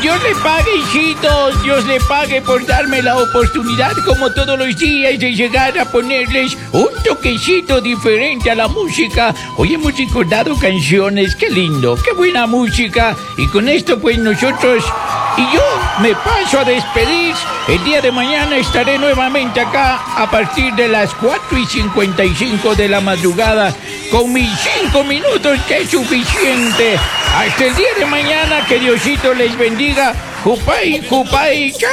Dios le pague, hijitos, Dios le pague por darme la oportunidad, como todos los días, de llegar a ponerles un toquecito diferente a la música. Hoy hemos recordado canciones, qué lindo, qué buena música. Y con esto, pues, nosotros y yo me paso a despedir. El día de mañana estaré nuevamente acá a partir de las 4:55 de la madrugada, con mis 5 minutos, que es suficiente. Hasta el día de mañana, que Diosito les bendiga. Jupay, jupay, chao.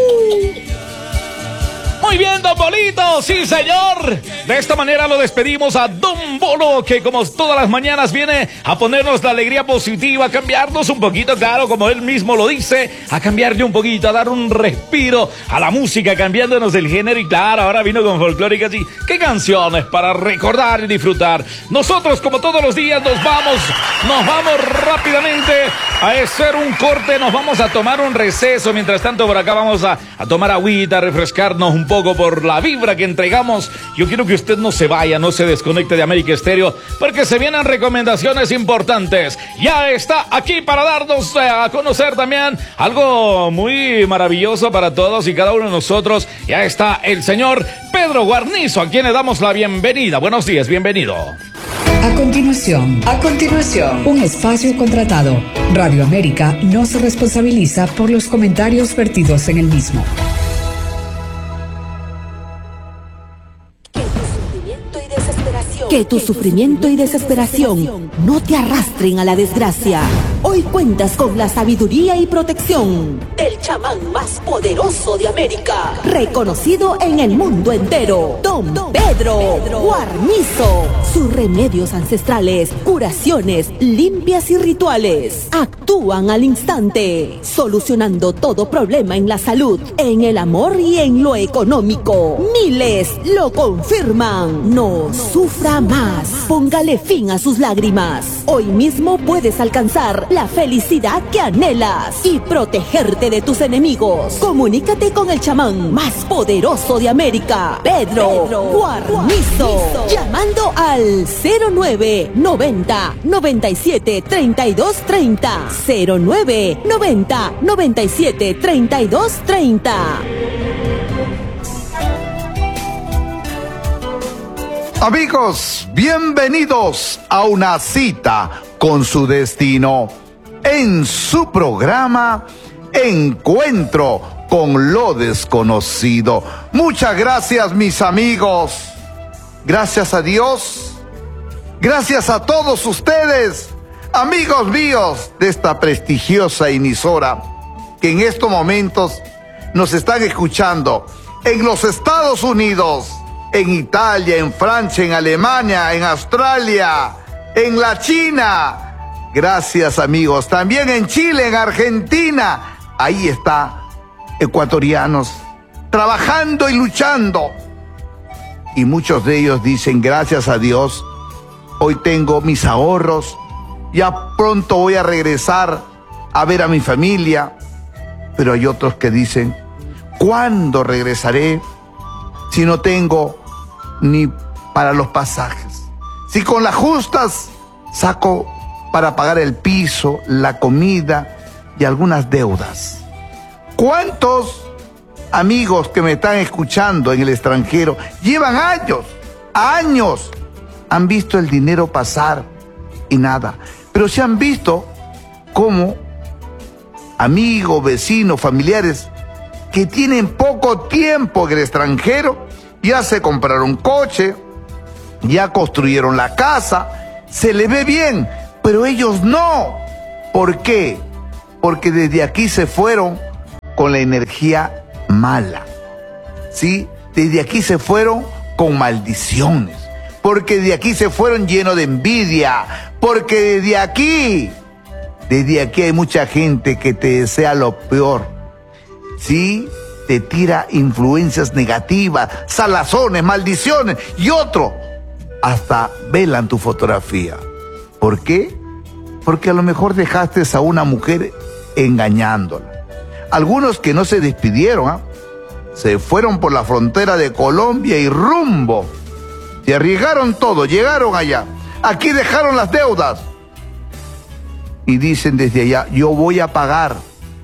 Muy bien, Don Bolito, sí, señor. De esta manera lo despedimos a Don Bolo, que como todas las mañanas viene a ponernos la alegría positiva, a cambiarnos un poquito, claro, como él mismo lo dice, a cambiarle un poquito, a dar un respiro a la música, cambiándonos el género. Y claro, ahora vino con folclóricas y qué canciones para recordar y disfrutar. Nosotros, como todos los días, nos vamos rápidamente a hacer un corte, nos vamos a tomar un receso. Mientras tanto, por acá vamos a tomar agüita, a refrescarnos un poco por la vibra que entregamos. Yo quiero que usted no se vaya, no se desconecte de América Estéreo, porque se vienen recomendaciones importantes. Ya está aquí para darnos a conocer también algo muy maravilloso para todos y cada uno de nosotros. Ya está el señor Pedro Guarnizo, a quien le damos la bienvenida. Buenos días, bienvenido. A continuación, un espacio contratado. Radio América no se responsabiliza por los comentarios vertidos en el mismo. Que tu sufrimiento y desesperación no te arrastren a la desgracia. Hoy cuentas con la sabiduría y protección del chamán más poderoso de América, reconocido en el mundo entero, Don Pedro Guarnizo. Sus remedios ancestrales, curaciones, limpias y rituales actúan al instante, solucionando todo problema en la salud, en el amor y en lo económico. Miles lo confirman. No sufra más. Póngale fin a sus lágrimas. Hoy mismo puedes alcanzar la felicidad que anhelas y protegerte de tus enemigos. Comunícate con el chamán más poderoso de América, Pedro Guarnizo, llamando al 0990 97 32 30. 0990 97 32 30. Amigos, bienvenidos a una cita con su destino en su programa Encuentro con lo Desconocido. Muchas gracias, mis amigos. Gracias a Dios. Gracias a todos ustedes, amigos míos de esta prestigiosa emisora, que en estos momentos nos están escuchando en los Estados Unidos, en Italia, en Francia, en Alemania, en Australia, en la China. Gracias, amigos. También en Chile, en Argentina. Ahí está, ecuatorianos, trabajando y luchando. Y muchos de ellos dicen, gracias a Dios, hoy tengo mis ahorros, ya pronto voy a regresar a ver a mi familia. Pero hay otros que dicen, ¿cuándo regresaré si no tengo ni para los pasajes? Si con las justas saco para pagar el piso, la comida y algunas deudas. ¿Cuántos amigos que me están escuchando en el extranjero llevan años, han visto el dinero pasar y nada? Pero se han visto como amigos, vecinos, familiares que tienen poco tiempo en el extranjero, ya se compraron coche, ya construyeron la casa, se le ve bien, pero ellos no. ¿Por qué? Porque desde aquí se fueron con la energía mala, ¿sí? Desde aquí se fueron con maldiciones, porque de aquí se fueron llenos de envidia, porque desde aquí hay mucha gente que te desea lo peor, ¿sí? Te tira influencias negativas, salazones, maldiciones, y otro hasta velan tu fotografía. ¿Por qué? Porque a lo mejor dejaste a una mujer engañándola. Algunos que no se despidieron, se fueron por la frontera de Colombia y rumbo. Se arriesgaron todo, llegaron allá. Aquí dejaron las deudas. Y dicen desde allá, yo voy a pagar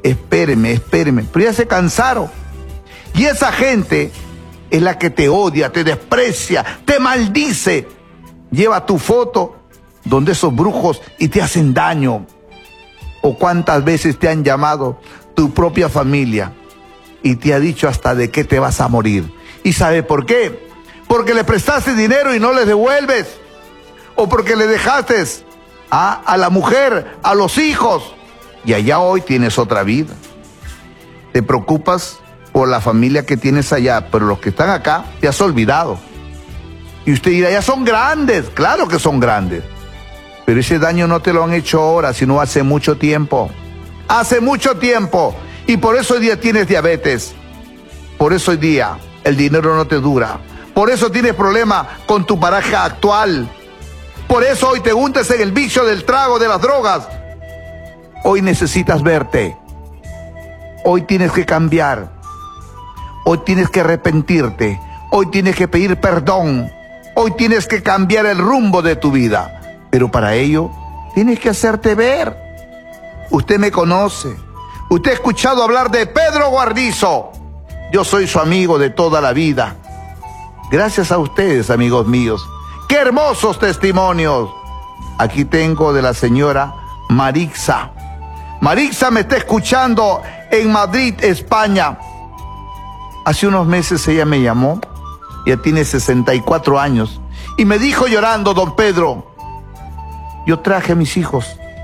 espéreme, pero ya se cansaron. Y esa gente es la que te odia, te desprecia, te maldice. Lleva tu foto donde esos brujos y te hacen daño. O cuántas veces te han llamado tu propia familia y te ha dicho hasta de qué te vas a morir. ¿Y sabe por qué? Porque le prestaste dinero y no le devuelves. O porque le dejaste a la mujer, a los hijos. Y allá hoy tienes otra vida. Te preocupas por la familia que tienes allá, pero los que están acá te has olvidado. Y usted dirá, ya son grandes. Claro que son grandes. Pero ese daño no te lo han hecho ahora, sino hace mucho tiempo. Hace mucho tiempo. Y por eso hoy día tienes diabetes. Por eso hoy día el dinero no te dura. Por eso tienes problemas con tu pareja actual. Por eso hoy te hundes en el vicio del trago, de las drogas. Hoy necesitas verte. Hoy tienes que cambiar. Hoy tienes que arrepentirte. Hoy tienes que pedir perdón. Hoy tienes que cambiar el rumbo de tu vida. Pero para ello tienes que hacerte ver. Usted me conoce. Usted ha escuchado hablar de Pedro Guarnizo. Yo soy su amigo de toda la vida. Gracias a ustedes, amigos míos. ¡Qué hermosos testimonios! Aquí tengo de la señora Marixa. Marixa me está escuchando en Madrid, España. Hace unos meses ella me llamó. Ella tiene 64 años. Y me dijo llorando, don Pedro, yo traje a mis hijos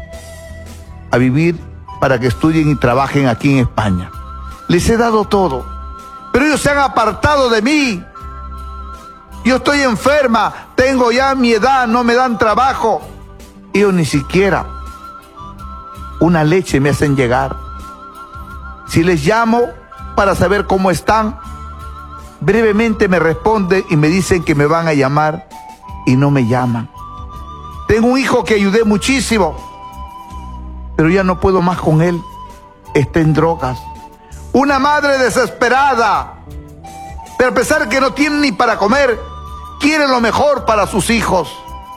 a vivir para que estudien y trabajen aquí en España. Les he dado todo, pero ellos se han apartado de mí. Yo estoy enferma, tengo ya mi edad, no me dan trabajo. Ellos ni siquiera una leche me hacen llegar. Si les llamo para saber cómo están, brevemente me responden y me dicen que me van a llamar y no me llaman. Tengo un hijo que ayudé muchísimo, pero ya no puedo más con él. Está en drogas. Una madre desesperada, pero a pesar que no tiene ni para comer, quiere lo mejor para sus hijos.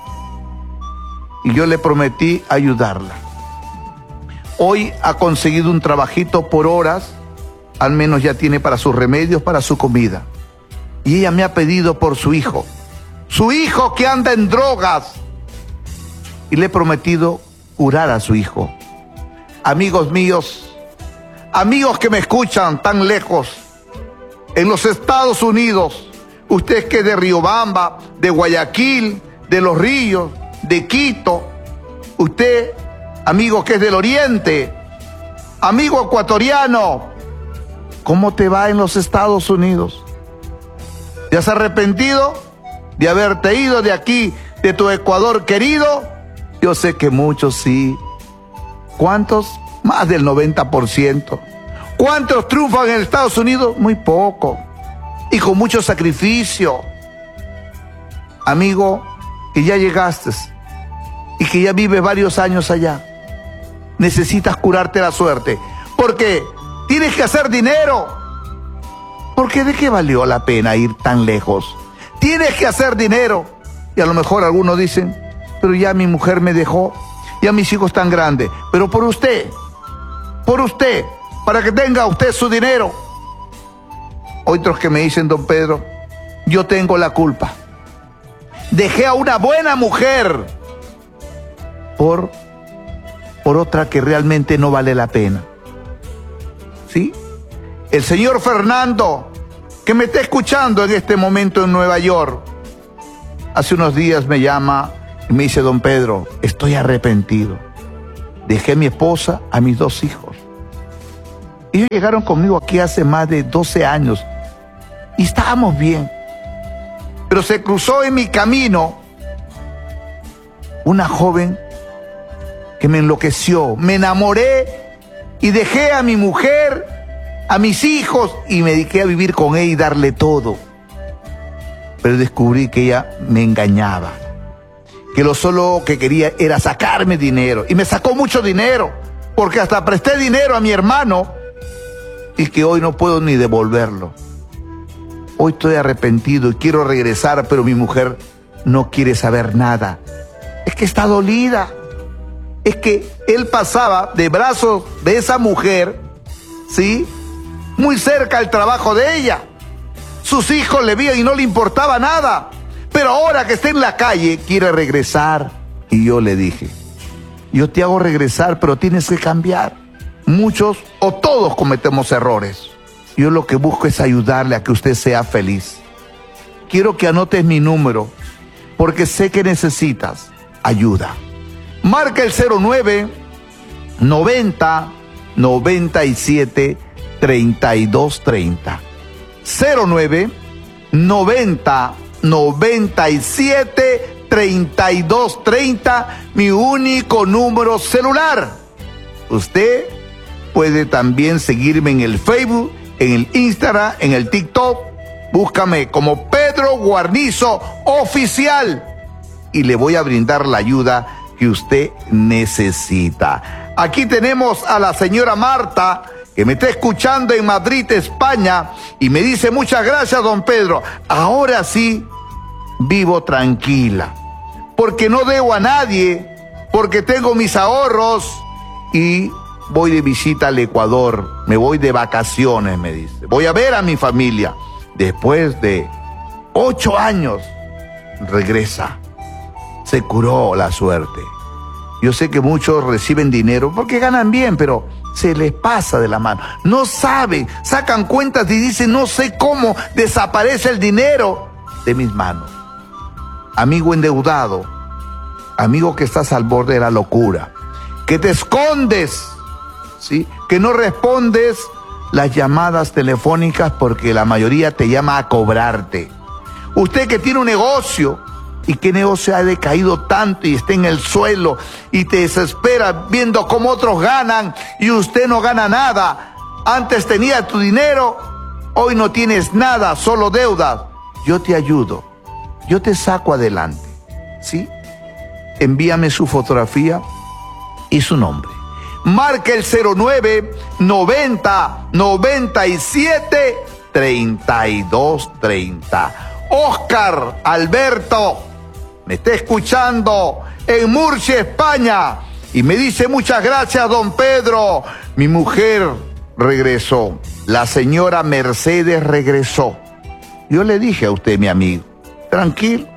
Y yo le prometí ayudarla. Hoy ha conseguido un trabajito por horas, al menos ya tiene para sus remedios, para su comida. Y ella me ha pedido por su hijo que anda en drogas. Y le he prometido curar a su hijo. Amigos míos, amigos que me escuchan tan lejos, en los Estados Unidos, usted que es de Riobamba, de Guayaquil, de Los Ríos, de Quito, usted, amigo que es del Oriente, amigo ecuatoriano, ¿cómo te va en los Estados Unidos? ¿Te has arrepentido de haberte ido de aquí, de tu Ecuador querido? Yo sé que muchos sí. ¿Cuántos? Más del 90%. ¿Cuántos triunfan en Estados Unidos? Muy poco. Y con mucho sacrificio. Amigo, que ya llegaste y que ya vives varios años allá, necesitas curarte la suerte. Porque tienes que hacer dinero. Porque ¿de qué valió la pena ir tan lejos? Tienes que hacer dinero. Y a lo mejor algunos dicen, pero ya mi mujer me dejó, ya mis hijos están grandes. Pero por usted, para que tenga usted su dinero. Otros que me dicen, don Pedro, yo tengo la culpa. Dejé a una buena mujer por otra que realmente no vale la pena. ¿Sí? El señor Fernando, que me está escuchando en este momento en Nueva York, hace unos días me llama y me dice, don Pedro, estoy arrepentido. Dejé a mi esposa, a mis 2 hijos. Ellos llegaron conmigo aquí hace más de 12 años y estábamos bien. Pero se cruzó en mi camino una joven que me enloqueció. Me enamoré y dejé a mi mujer, a mis hijos y me dediqué a vivir con ella y darle todo. Pero descubrí que ella me engañaba, que lo solo que quería era sacarme dinero. Y me sacó mucho dinero, porque hasta presté dinero a mi hermano y que hoy no puedo ni devolverlo. Hoy estoy arrepentido y quiero regresar, pero mi mujer no quiere saber nada. Es que está dolida. Es que él pasaba de brazos de esa mujer ¿sí? Muy cerca al trabajo de ella. Sus hijos le veían y no le importaba nada. Pero ahora que está en la calle, quiere regresar. Y yo le dije, yo te hago regresar, pero tienes que cambiar. Muchos o todos cometemos errores. Yo lo que busco es ayudarle a que usted sea feliz. Quiero que anotes mi número, porque sé que necesitas ayuda. Marca el 09 90 97 32 30. 09 90 97 32 30, mi único número celular. Usted puede también seguirme en el Facebook, en el Instagram, en el TikTok. Búscame como Pedro Guarnizo Oficial y le voy a brindar la ayuda que usted necesita. Aquí tenemos a la señora Marta, que me está escuchando en Madrid, España, y me dice: muchas gracias, don Pedro. Ahora sí vivo tranquila, porque no debo a nadie, porque tengo mis ahorros y voy de visita al Ecuador. Me voy de vacaciones, me dice. Voy a ver a mi familia. Después de 8 años, regresa. Se curó la suerte. Yo sé que muchos reciben dinero porque ganan bien, pero se les pasa de la mano. No saben, sacan cuentas y dicen: no sé cómo desaparece el dinero de mis manos. Amigo endeudado, amigo que estás al borde de la locura, que te escondes, ¿sí? Que no respondes las llamadas telefónicas porque la mayoría te llama a cobrarte. Usted que tiene un negocio y que negocio ha decaído tanto y está en el suelo y te desespera viendo cómo otros ganan y usted no gana nada. Antes tenía tu dinero, hoy no tienes nada, solo deudas. Yo te ayudo, yo te saco adelante, ¿sí? Envíame su fotografía y su nombre. Marca el 09 90 97 32 30. Oscar Alberto me está escuchando en Murcia, España, y me dice: muchas gracias, don Pedro. Mi mujer regresó, la señora Mercedes regresó. Yo le dije a usted, mi amigo, tranquilo,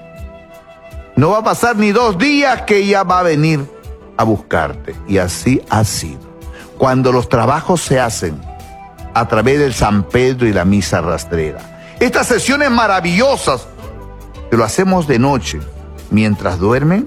no va a pasar ni 2 días que ella va a venir a buscarte. Y así ha sido. Cuando los trabajos se hacen a través del San Pedro y la misa rastrera, estas sesiones maravillosas que lo hacemos de noche mientras duermen,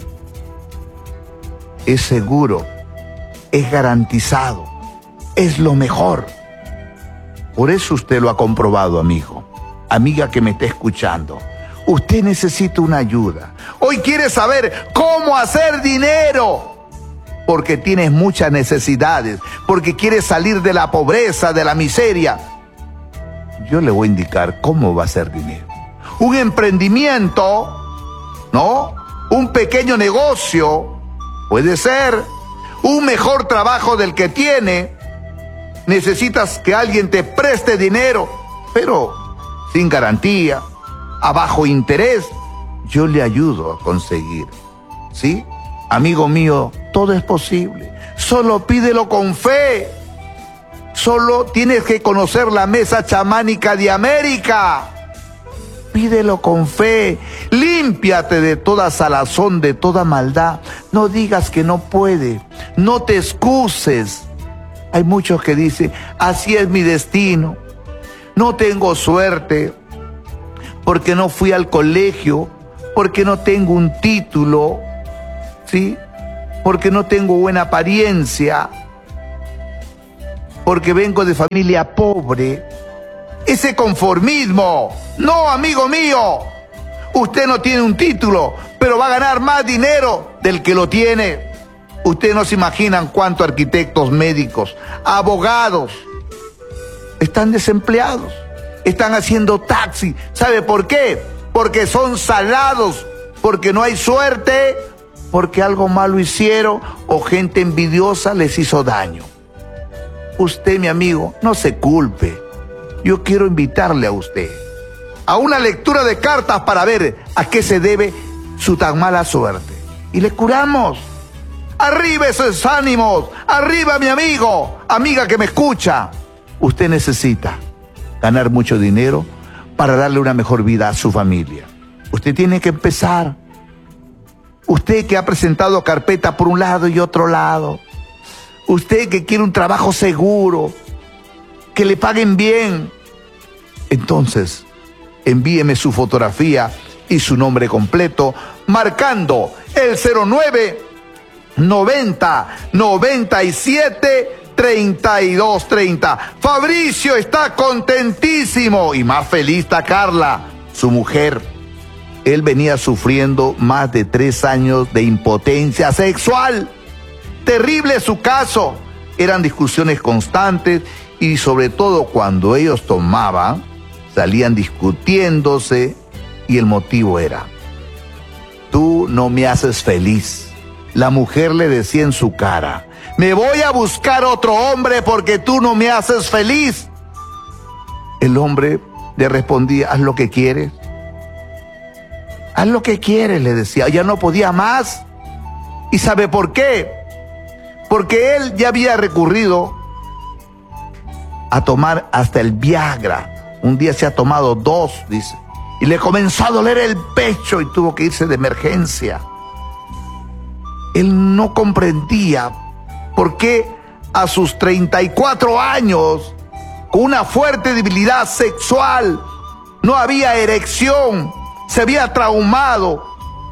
es seguro, es garantizado, es lo mejor. Por eso usted lo ha comprobado, amigo, amiga que me está escuchando. Usted necesita una ayuda. Hoy quiere saber cómo hacer dinero, porque tienes muchas necesidades, porque quieres salir de la pobreza, de la miseria. Yo le voy a indicar cómo va a hacer dinero. Un emprendimiento, ¿no? Un pequeño negocio, puede ser. Un mejor trabajo del que tiene. Necesitas que alguien te preste dinero, pero sin garantía, a bajo interés. Yo le ayudo a conseguir, ¿sí? Amigo mío, todo es posible. Solo pídelo con fe. Solo tienes que conocer la mesa chamánica de América. Pídelo con fe. Límpiate de toda salazón, de toda maldad. No digas que no puede. No te excuses. Hay muchos que dicen: así es mi destino. No tengo suerte porque no fui al colegio, porque no tengo un título, ¿sí? Porque no tengo buena apariencia, porque vengo de familia pobre. Ese conformismo. No, amigo mío. Usted no tiene un título, pero va a ganar más dinero del que lo tiene. Ustedes no se imaginan cuántos arquitectos, médicos, abogados están desempleados, están haciendo taxi. ¿Sabe por qué? Porque son salados, porque no hay suerte, porque algo malo hicieron o gente envidiosa les hizo daño. Usted, mi amigo, no se culpe. Yo quiero invitarle a usted a una lectura de cartas para ver a qué se debe su tan mala suerte. Y le curamos. Arriba esos ánimos, arriba mi amigo, amiga que me escucha. Usted necesita ganar mucho dinero para darle una mejor vida a su familia. Usted tiene que empezar. Usted que ha presentado carpeta por un lado y otro lado. Usted que quiere un trabajo seguro, que le paguen bien. Entonces, envíeme su fotografía y su nombre completo marcando el 09 90 97 32 30. Fabricio está contentísimo y más feliz está Carla, su mujer. Él venía sufriendo más de 3 años de impotencia sexual. Terrible su caso. Eran discusiones constantes y sobre todo cuando ellos tomaban, salían discutiéndose y el motivo era: tú no me haces feliz. La mujer le decía en su cara: me voy a buscar otro hombre porque tú no me haces feliz. El hombre le respondía: haz lo que quieres. Haz lo que quieres, le decía. Ya no podía más. ¿Y sabe por qué? Porque él ya había recurrido a tomar hasta el Viagra. Un día se ha tomado 2, dice. Y le comenzó a doler el pecho y tuvo que irse de emergencia. Él no comprendía por qué a sus 34 años, con una fuerte debilidad sexual, no había erección, se había traumado.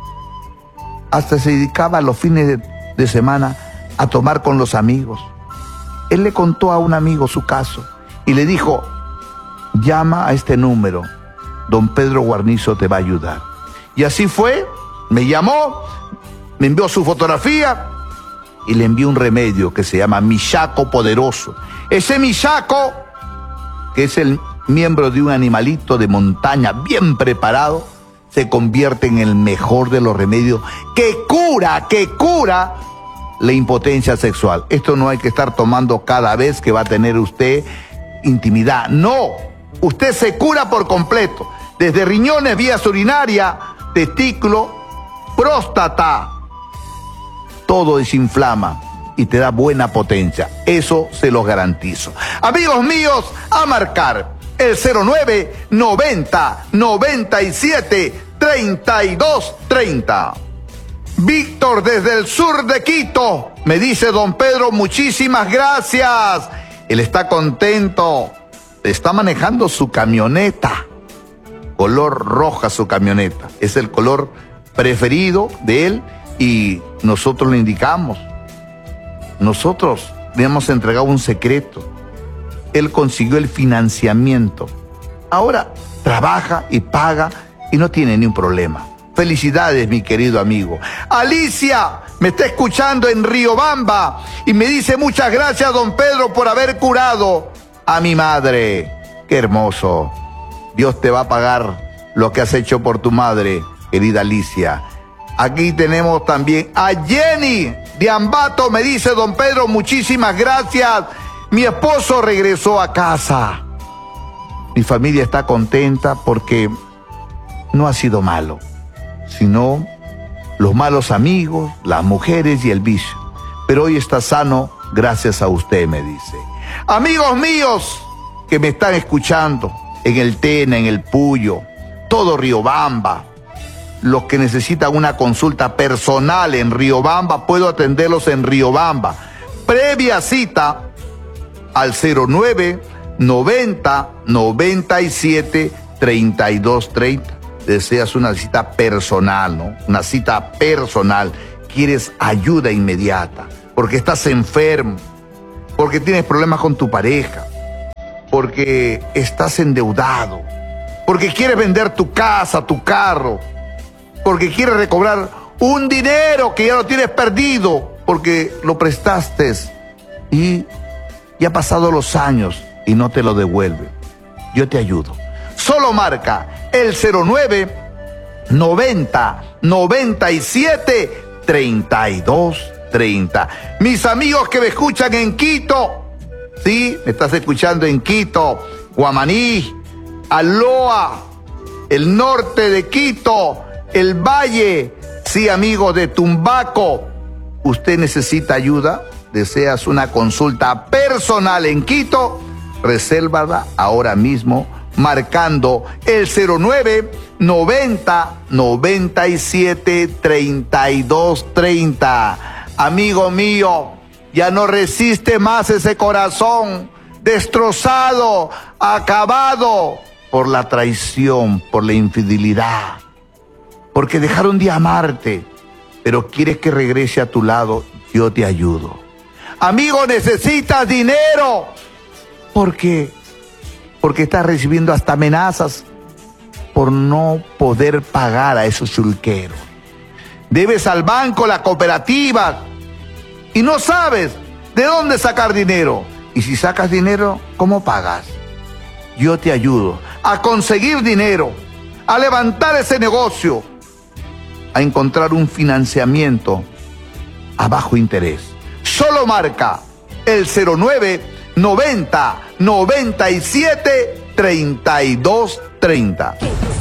Hasta se dedicaba los fines de semana a tomar con los amigos. Él le contó a un amigo su caso y le dijo: llama a este número, don Pedro Guarnizo te va a ayudar. Y así fue, me llamó, me envió su fotografía y le envió un remedio que se llama Misaco Poderoso. Ese Misaco, que es el miembro de un animalito de montaña bien preparado, se convierte en el mejor de los remedios que cura la impotencia sexual. Esto no hay que estar tomando cada vez que va a tener usted intimidad. No, usted se cura por completo. Desde riñones, vías urinarias, testículo, próstata. Todo desinflama y te da buena potencia. Eso se los garantizo. Amigos míos, a marcar el 09 90 97 32 30. Víctor desde el sur de Quito me dice: don Pedro, muchísimas gracias. Él está contento. Está manejando su camioneta. Color roja su camioneta. Es el color preferido de él y nosotros le indicamos. Nosotros le hemos entregado un secreto. Él consiguió el financiamiento. Ahora trabaja y paga y no tiene ni un problema. Felicidades, mi querido amigo. Alicia me está escuchando en Riobamba y me dice: muchas gracias, don Pedro, por haber curado a mi madre. Qué hermoso. Dios te va a pagar lo que has hecho por tu madre, querida Alicia. Aquí tenemos también a Jenny de Ambato. Me dice: don Pedro, muchísimas gracias. Mi esposo regresó a casa. Mi familia está contenta porque no ha sido malo, sino los malos amigos, las mujeres y el vicio. Pero hoy está sano gracias a usted, me dice. Amigos míos que me están escuchando en el Tena, en el Puyo, todo Riobamba, los que necesitan una consulta personal en Riobamba, puedo atenderlos en Riobamba. Previa cita al 09 90 97 32 30. Deseas una cita personal, ¿no? Una cita personal. Quieres ayuda inmediata porque estás enfermo, porque tienes problemas con tu pareja, porque estás endeudado, porque quieres vender tu casa, tu carro, porque quieres recobrar un dinero que ya lo tienes perdido porque lo prestaste y ya han pasado los años y no te lo devuelve. Yo te ayudo. Solo marca el 09 90 97 32 30. Mis amigos que me escuchan en Quito, sí, me estás escuchando en Quito, Guamaní, Aloa, el norte de Quito, el Valle, sí, amigos de Tumbaco, ¿Usted necesita ayuda? ¿Deseas una consulta personal en Quito? Resérvala ahora mismo marcando el 09 90 97 32 30. Amigo mío, ya no resiste más ese corazón destrozado, acabado por la traición, por la infidelidad, porque dejaron de amarte, pero quieres que regrese a tu lado. Yo te ayudo. Amigo, necesitas dinero. ¿Por qué? Porque estás recibiendo hasta amenazas por no poder pagar a esos chulqueros. Debes al banco, la cooperativa, y no sabes de dónde sacar dinero. Y si sacas dinero, ¿cómo pagas? Yo te ayudo a conseguir dinero, a levantar ese negocio, a encontrar un financiamiento a bajo interés. Solo marca el 09 90 97 32 30.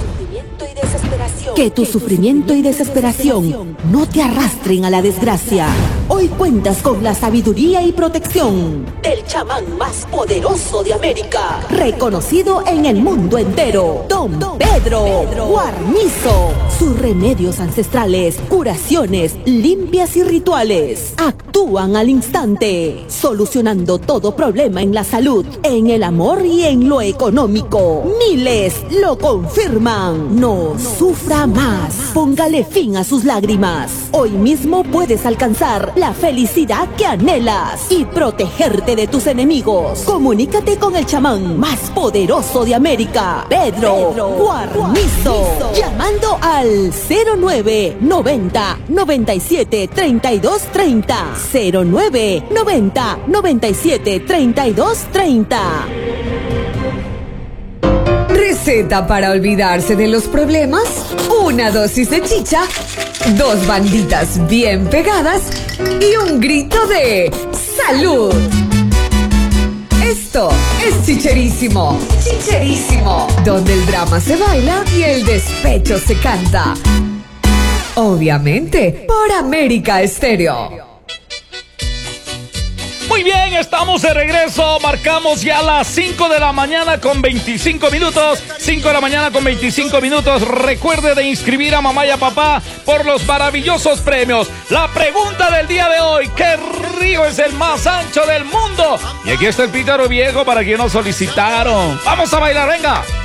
Que tu sufrimiento y desesperación no te arrastren a la desgracia. Hoy cuentas con la sabiduría y protección del chamán más poderoso de América, reconocido en el mundo entero, Don Pedro Guarnizo. Sus remedios ancestrales, curaciones, limpias y rituales actúan al instante, solucionando todo problema en la salud, en el amor y en lo económico. Miles lo confirman. No sufra más. Póngale fin a sus lágrimas. Hoy mismo puedes alcanzar la felicidad que anhelas y protegerte de tus enemigos. Comunícate con el chamán más poderoso de América, Pedro Guarnizo, llamando al 09 90 97 32 30. 09 90 97 32 30. Receta para olvidarse de los problemas: una dosis de chicha, 2 banditas bien pegadas y un grito de ¡salud! Esto es Chicherísimo, Chicherísimo, donde el drama se baila y el despecho se canta. Obviamente, por América Estéreo. Muy bien, estamos de regreso. Marcamos ya las 5 de la mañana con 25 minutos. 5 de la mañana con 25 minutos. Recuerde de inscribir a mamá y a papá por los maravillosos premios. La pregunta del día de hoy: ¿qué río es el más ancho del mundo? Y aquí está el Pícaro Viejo para quien nos solicitaron. ¡Vamos a bailar, venga!